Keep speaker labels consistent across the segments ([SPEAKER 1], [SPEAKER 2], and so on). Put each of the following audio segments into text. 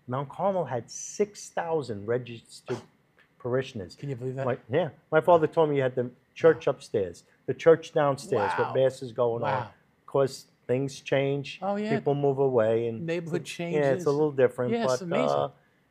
[SPEAKER 1] Mount Carmel had 6,000 registered parishioners.
[SPEAKER 2] Can you believe that?
[SPEAKER 1] My father told me you had the church upstairs, the church downstairs,
[SPEAKER 2] Wow.
[SPEAKER 1] with masses going on.
[SPEAKER 2] Wow.
[SPEAKER 1] Of course, things change.
[SPEAKER 2] Oh, yeah.
[SPEAKER 1] People move away, and
[SPEAKER 2] Neighborhood changes.
[SPEAKER 1] Yeah, it's a little different.
[SPEAKER 2] Yeah,
[SPEAKER 1] but
[SPEAKER 2] it's amazing.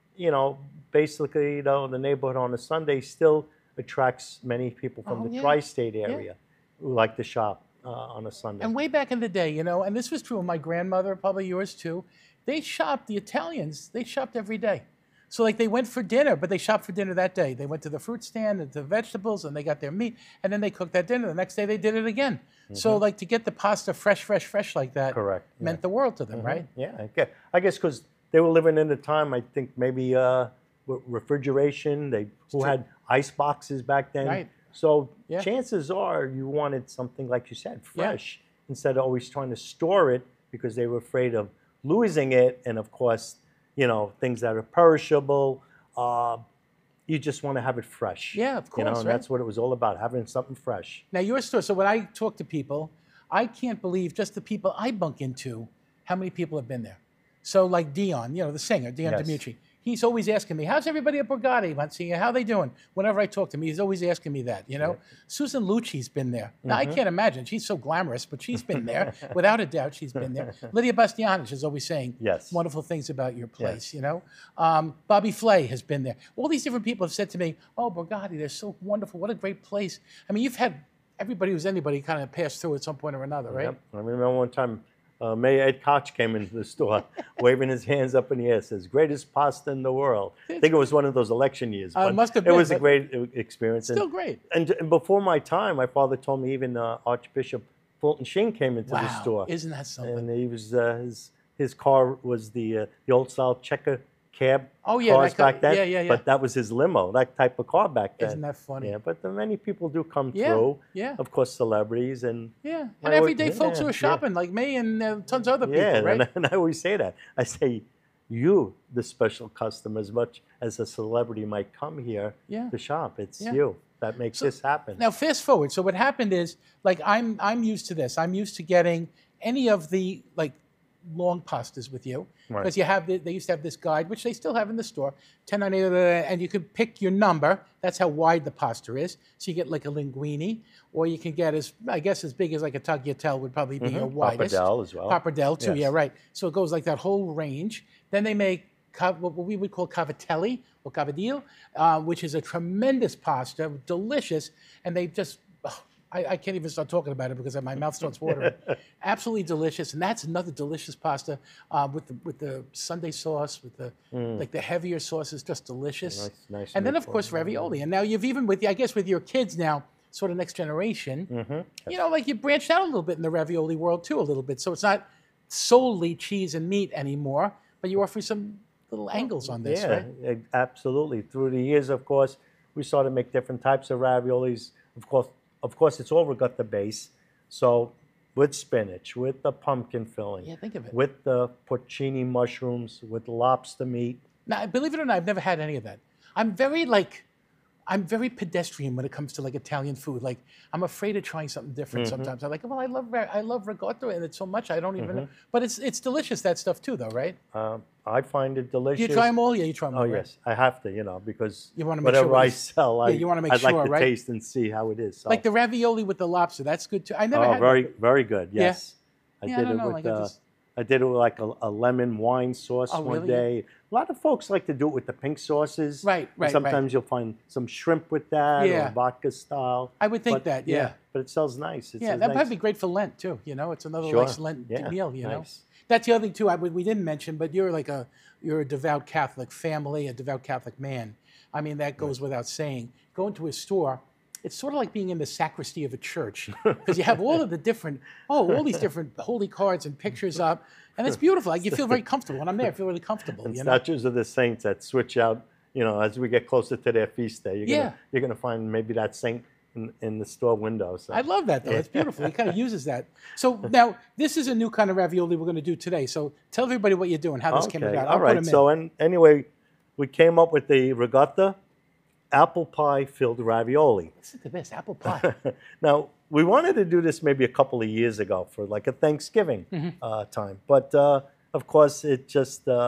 [SPEAKER 1] basically, the neighborhood on a Sunday still attracts many people from the tri-state area who like to shop on a Sunday.
[SPEAKER 2] And way back in the day, and this was true of my grandmother, probably yours too. They shopped. The Italians, they shopped every day. So like they went for dinner, but they shopped for dinner that day. They went to the fruit stand and to the vegetables, and they got their meat, and then they cooked that dinner. The next day they did it again. So like to get the pasta fresh like that meant the world to them, right?
[SPEAKER 1] Yeah, I guess because they were living in a time, I think maybe with refrigeration, who had ice boxes back then.
[SPEAKER 2] Right.
[SPEAKER 1] So chances are you wanted something, like you said, fresh, instead of always trying to store it because they were afraid of losing it. And of course, things that are perishable, you just want to have it fresh.
[SPEAKER 2] Yeah, of course.
[SPEAKER 1] And that's what it was all about, having something fresh.
[SPEAKER 2] Now, your store, so when I talk to people, I can't believe just the people I bunk into, how many people have been there. So like Dion, the singer, Dion Demucci, he's always asking me, how's everybody at Borgatti? How they doing? Whenever I talk to him, he's always asking me that, Susan Lucci's been there. Now, I can't imagine. She's so glamorous, but she's been there. Without a doubt, she's been there. Lydia Bastianich is always saying wonderful things about your place, Bobby Flay has been there. All these different people have said to me, oh, Borgatti, they're so wonderful. What a great place. I mean, you've had everybody who's anybody kind of pass through at some point or another, right?
[SPEAKER 1] Yep. I remember one time, Mayor Ed Koch came into the store, waving his hands up in the air, says, greatest pasta in the world. I think it was one of those election years.
[SPEAKER 2] It must have been.
[SPEAKER 1] It was a great experience.
[SPEAKER 2] Still great.
[SPEAKER 1] And before my time, my father told me even Archbishop Fulton Sheen came into the store.
[SPEAKER 2] Isn't that something?
[SPEAKER 1] And he was his car was the old style checker cab cars back then.
[SPEAKER 2] Yeah.
[SPEAKER 1] But that was his limo, that type of car back then.
[SPEAKER 2] Isn't that funny?
[SPEAKER 1] Yeah, but many people do come through.
[SPEAKER 2] Yeah.
[SPEAKER 1] Of course, celebrities and
[SPEAKER 2] and everyday folks who are shopping like me and tons of other people, right?
[SPEAKER 1] And I always say that. I say, you, the special customer, as much as a celebrity might come here to shop. It's you that makes this happen.
[SPEAKER 2] Now, fast forward. So what happened is, like, I'm used to this. I'm used to getting any of the long pastas with you because they used to have this guide, which they still have in the store, 1098, and you could pick your number. That's how wide the pasta is. So you get like a linguine, or you can get as big as like a tagliatelle would probably be your widest.
[SPEAKER 1] Pappardelle as well.
[SPEAKER 2] Pappardelle too, yeah, right. So it goes like that whole range. Then they make what we would call cavatelli or cavadille, which is a tremendous pasta, delicious, and they just. I can't even start talking about it because my mouth starts watering. Absolutely delicious, and that's another delicious pasta with the Sunday sauce, with the the heavier sauce is just delicious.
[SPEAKER 1] Nice.
[SPEAKER 2] And then of course ravioli. And now you've even with your kids now, sort of next generation. You branched out a little bit in the ravioli world too, a little bit. So it's not solely cheese and meat anymore, but you offer some little angles on this, right?
[SPEAKER 1] Yeah, absolutely. Through the years, of course, we started to make different types of raviolis. Of course, it's all ricotta base. So with spinach, with the pumpkin filling.
[SPEAKER 2] Yeah, think of it.
[SPEAKER 1] With the porcini mushrooms, with lobster meat.
[SPEAKER 2] Now, believe it or not, I've never had any of that. I'm very pedestrian when it comes to Italian food. I'm afraid of trying something different sometimes. I'm like, well, I love ricotta and it's so much I don't even know. But it's delicious, that stuff too, though, right?
[SPEAKER 1] I find it delicious.
[SPEAKER 2] Do you try them all? Yeah, you try them all.
[SPEAKER 1] Oh, yes. I have to, because
[SPEAKER 2] you want to make
[SPEAKER 1] whatever
[SPEAKER 2] sure
[SPEAKER 1] I sell,
[SPEAKER 2] you want to make
[SPEAKER 1] I'd
[SPEAKER 2] sure,
[SPEAKER 1] like to
[SPEAKER 2] right?
[SPEAKER 1] taste and see how it is. So.
[SPEAKER 2] Like the ravioli with the lobster, that's good too. I never had
[SPEAKER 1] very good, yes.
[SPEAKER 2] Yeah?
[SPEAKER 1] I did it with like a lemon wine sauce one day. A lot of folks like to do it with the pink sauces.
[SPEAKER 2] Right.
[SPEAKER 1] Sometimes you'll find some shrimp with that or vodka style.
[SPEAKER 2] I would think that, yeah.
[SPEAKER 1] But it sells nice.
[SPEAKER 2] That might be great for Lent too. It's another nice Lent meal.
[SPEAKER 1] Nice.
[SPEAKER 2] That's the other thing too. We didn't mention, but you're a devout Catholic family, a devout Catholic man. I mean, that goes without saying. Going to a store, it's sort of like being in the sacristy of a church because you have all of the different, all these different holy cards and pictures up, and it's beautiful. You feel very comfortable. When I'm there, I feel really comfortable.
[SPEAKER 1] And statues of the saints that switch out, as we get closer to their feast day. You're gonna find maybe that saint in the store window. So.
[SPEAKER 2] I love that though. It's beautiful. He kind of uses that. So now this is a new kind of ravioli we're going to do today. So tell everybody what you're doing, how this came about.
[SPEAKER 1] All right. So anyway, we came up with the ricotta apple pie filled ravioli.
[SPEAKER 2] This is the best apple pie.
[SPEAKER 1] Now we wanted to do this maybe a couple of years ago for like a Thanksgiving time, but of course it just